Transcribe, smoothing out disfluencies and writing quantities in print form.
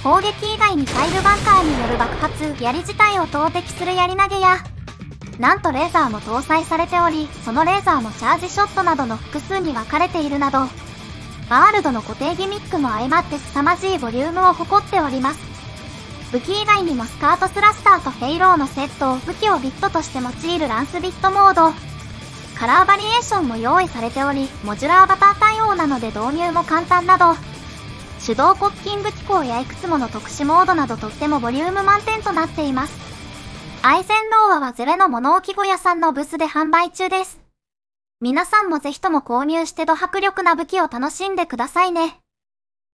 砲撃以外にファイルバンカーによる爆発、槍自体を投擲する槍投げや、なんとレーザーも搭載されており、そのレーザーもチャージショットなどの複数に分かれているなど、ワールドの固定ギミックも相まって凄まじいボリュームを誇っております。武器以外にもスカートスラスターとヘイローのセットを武器をビットとして用いるランスビットモード、カラーバリエーションも用意されており、モジュラーバター対応なので導入も簡単など、手動コッキング機構やいくつもの特殊モードなどとってもボリューム満点となっています。アイゼンローアはゼレの物置小屋さんのブースで販売中です。皆さんもぜひとも購入してド迫力な武器を楽しんでくださいね。